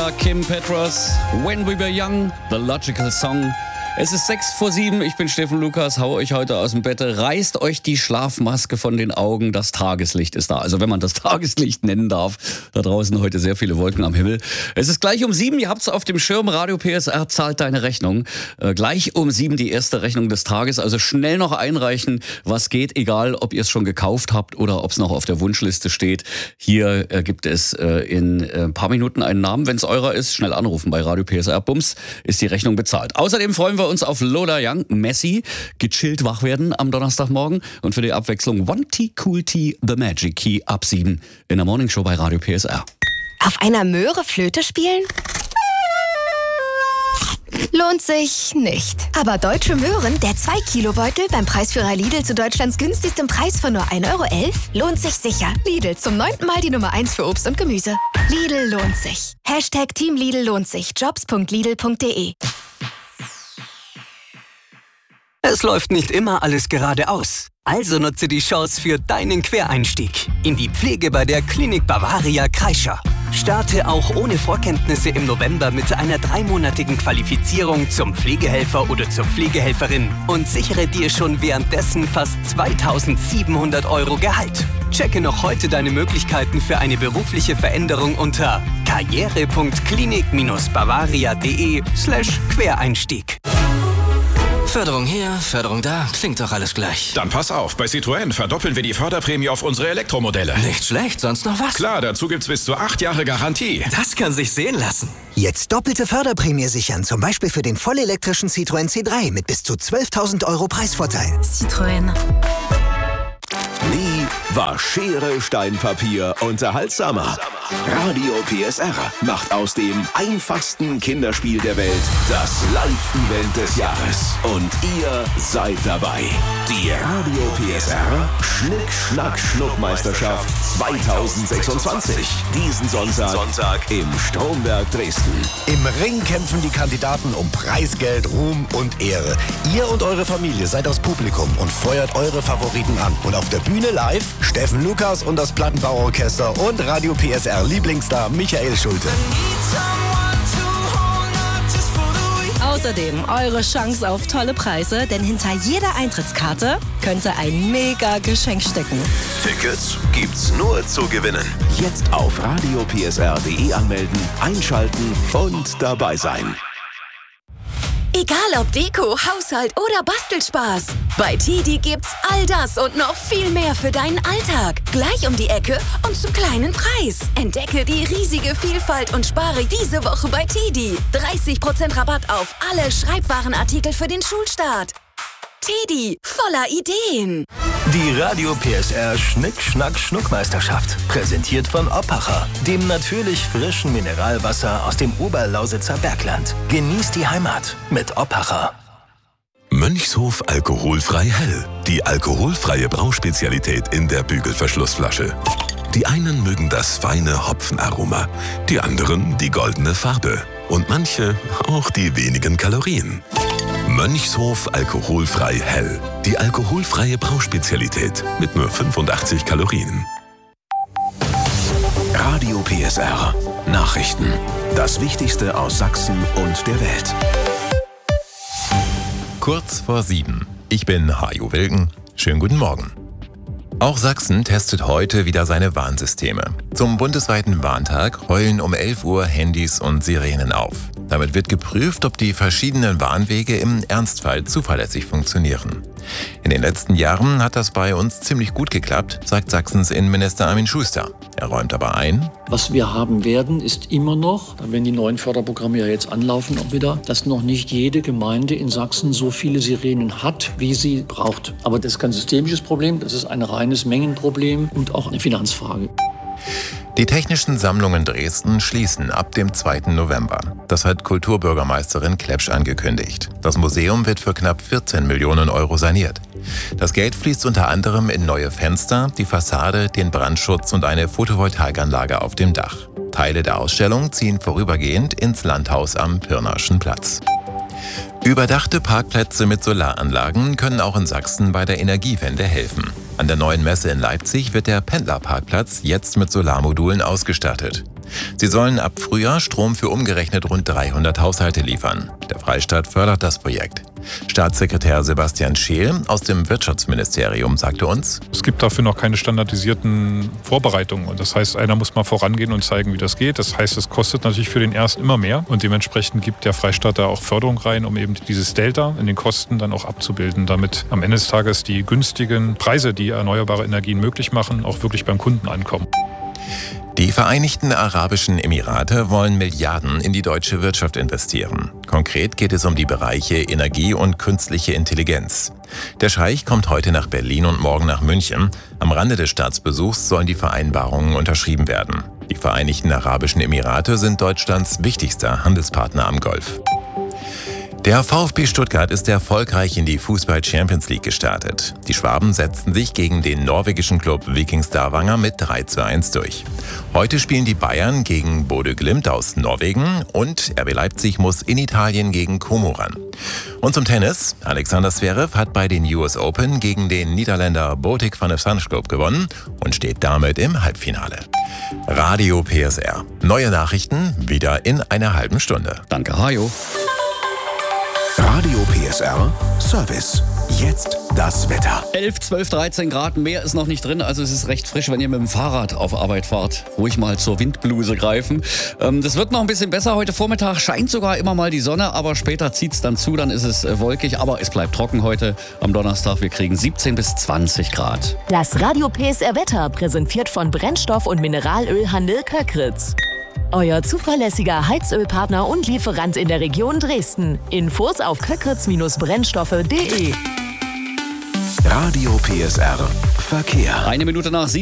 Ella, Kim Petras, When We Were Young, The Logical Song. Es ist 6:07, ich bin Steffen Lukas, hau euch heute aus dem Bett, reißt euch die Schlafmaske von den Augen, das Tageslicht ist da. Also wenn man das Tageslicht nennen darf, da draußen heute sehr viele Wolken am Himmel. Es ist gleich um 7, ihr habt's auf dem Schirm, Radio PSR zahlt deine Rechnung. Gleich um 7 die erste Rechnung des Tages, also schnell noch einreichen, was geht, egal ob ihr es schon gekauft habt oder ob es noch auf der Wunschliste steht. Hier gibt es in ein paar Minuten einen Namen, wenn es eurer ist, schnell anrufen bei Radio PSR, bums, ist die Rechnung bezahlt. Außerdem freuen wir uns auf Lola Young, Messi, gechillt wach werden am Donnerstagmorgen und für die Abwechslung One Tea Cool Tea, The Magic Key ab 7 in der Morningshow bei Radio PSR. Auf einer Möhre Flöte spielen? Lohnt sich nicht. Aber Deutsche Möhren, der 2-Kilo-Beutel beim Preisführer Lidl zu Deutschlands günstigstem Preis von nur 1,11 € lohnt sich sicher. Lidl, zum 9. Mal die Nummer 1 für Obst und Gemüse. Lidl lohnt sich. #Team Lidl lohnt sich. Jobs.lidl.de. Es läuft nicht immer alles geradeaus. Also nutze die Chance für deinen Quereinstieg in die Pflege bei der Klinik Bavaria Kreischer. Starte auch ohne Vorkenntnisse im November mit einer 3-monatigen Qualifizierung zum Pflegehelfer oder zur Pflegehelferin und sichere dir schon währenddessen fast 2.700 € Gehalt. Checke noch heute deine Möglichkeiten für eine berufliche Veränderung unter karriere.klinik-bavaria.de/Quereinstieg. Förderung hier, Förderung da, klingt doch alles gleich. Dann pass auf, bei Citroën verdoppeln wir die Förderprämie auf unsere Elektromodelle. Nicht schlecht, sonst noch was? Klar, dazu gibt's bis zu 8 Jahre Garantie. Das kann sich sehen lassen. Jetzt doppelte Förderprämie sichern, zum Beispiel für den vollelektrischen Citroën C3 mit bis zu 12.000 € Preisvorteil. Citroën. Nie war Schere, Stein, Papier unterhaltsamer. Radio PSR macht aus dem einfachsten Kinderspiel der Welt das Live-Event des Jahres. Und ihr seid dabei. Die Radio PSR Schnick-Schnack-Schnuck-Meisterschaft 2026. Diesen Sonntag im Stromberg Dresden. Im Ring kämpfen die Kandidaten um Preisgeld, Ruhm und Ehre. Ihr und eure Familie seid das Publikum und feuert eure Favoriten an. Und auf der Bühne live Steffen Lukas und das Plattenbauorchester und Radio PSR Lieblingsstar Michael Schulte. Außerdem eure Chance auf tolle Preise, denn hinter jeder Eintrittskarte könnte ein mega Geschenk stecken. Tickets gibt's nur zu gewinnen. Jetzt auf radiopsr.de anmelden, einschalten und dabei sein. Egal ob Deko, Haushalt oder Bastelspaß. Bei TEDi gibt's all das und noch viel mehr für deinen Alltag. Gleich um die Ecke und zum kleinen Preis. Entdecke die riesige Vielfalt und spare diese Woche bei TEDi. 30% Rabatt auf alle Schreibwarenartikel für den Schulstart. TEDi, voller Ideen. Die Radio PSR Schnick-Schnack-Schnuck-Meisterschaft. Präsentiert von Oppacher, dem natürlich frischen Mineralwasser aus dem Oberlausitzer Bergland. Genießt die Heimat mit Oppacher. Mönchshof alkoholfrei hell. Die alkoholfreie Brauspezialität in der Bügelverschlussflasche. Die einen mögen das feine Hopfenaroma, die anderen die goldene Farbe und manche auch die wenigen Kalorien. Mönchshof alkoholfrei hell. Die alkoholfreie Brauspezialität mit nur 85 Kalorien. Radio PSR. Nachrichten. Das Wichtigste aus Sachsen und der Welt. Kurz vor 7. Ich bin Hajo Wilken. Schönen guten Morgen. Auch Sachsen testet heute wieder seine Warnsysteme. Zum bundesweiten Warntag heulen um 11 Uhr Handys und Sirenen auf. Damit wird geprüft, ob die verschiedenen Warnwege im Ernstfall zuverlässig funktionieren. In den letzten Jahren hat das bei uns ziemlich gut geklappt, sagt Sachsens Innenminister Armin Schuster. Er räumt aber ein: Was wir haben werden, ist immer noch, wenn die neuen Förderprogramme ja jetzt anlaufen, auch wieder, dass noch nicht jede Gemeinde in Sachsen so viele Sirenen hat, wie sie braucht. Aber das ist kein systemisches Problem, das ist ein reines Mengenproblem und auch eine Finanzfrage. Die Technischen Sammlungen Dresden schließen ab dem 2. November. Das hat Kulturbürgermeisterin Klepsch angekündigt. Das Museum wird für knapp 14 Millionen € saniert. Das Geld fließt unter anderem in neue Fenster, die Fassade, den Brandschutz und eine Photovoltaikanlage auf dem Dach. Teile der Ausstellung ziehen vorübergehend ins Landhaus am Pirnaschen Platz. Überdachte Parkplätze mit Solaranlagen können auch in Sachsen bei der Energiewende helfen. An der neuen Messe in Leipzig wird der Pendlerparkplatz jetzt mit Solarmodulen ausgestattet. Sie sollen ab Frühjahr Strom für umgerechnet rund 300 Haushalte liefern. Der Freistaat fördert das Projekt. Staatssekretär Sebastian Scheel aus dem Wirtschaftsministerium sagte uns: Es gibt dafür noch keine standardisierten Vorbereitungen. Und das heißt, einer muss mal vorangehen und zeigen, wie das geht. Das heißt, es kostet natürlich für den Ersten immer mehr. Und dementsprechend gibt der Freistaat da auch Förderung rein, um eben dieses Delta in den Kosten dann auch abzubilden, damit am Ende des Tages die günstigen Preise, die erneuerbare Energien möglich machen, auch wirklich beim Kunden ankommen. Die Vereinigten Arabischen Emirate wollen Milliarden in die deutsche Wirtschaft investieren. Konkret geht es um die Bereiche Energie und künstliche Intelligenz. Der Scheich kommt heute nach Berlin und morgen nach München. Am Rande des Staatsbesuchs sollen die Vereinbarungen unterschrieben werden. Die Vereinigten Arabischen Emirate sind Deutschlands wichtigster Handelspartner am Golf. Der VfB Stuttgart ist erfolgreich in die Fußball-Champions League gestartet. Die Schwaben setzten sich gegen den norwegischen Club Viking Stavanger mit 3:1 durch. Heute spielen die Bayern gegen Bodø Glimt aus Norwegen und RB Leipzig muss in Italien gegen Como ran. Und zum Tennis. Alexander Zverev hat bei den US Open gegen den Niederländer Botic van der Zandschulp gewonnen und steht damit im Halbfinale. Radio PSR. Neue Nachrichten wieder in einer halben Stunde. Danke, Hajo. Radio PSR Service. Jetzt das Wetter. 11, 12, 13 Grad, mehr ist noch nicht drin, also es ist recht frisch, wenn ihr mit dem Fahrrad auf Arbeit fahrt. Ruhig mal zur Windbluse greifen. Das wird noch ein bisschen besser. Heute Vormittag scheint sogar immer mal die Sonne, aber später zieht es dann zu, dann ist es wolkig. Aber es bleibt trocken heute am Donnerstag. Wir kriegen 17 bis 20 Grad. Das Radio PSR Wetter präsentiert von Brennstoff- und Mineralölhandel Köckritz. Euer zuverlässiger Heizölpartner und Lieferant in der Region Dresden. Infos auf köckritz-brennstoffe.de. Radio PSR Verkehr. 1 Minute nach 7.